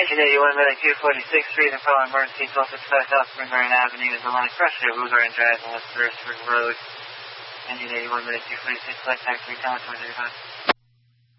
Engine 81 million 246 Street, and following emergency 1265 South Spring Garden Avenue is the line pressure of Woodburn Drive on West Beresford Road. Engine 81 million 246, flight taxi, Tower 25.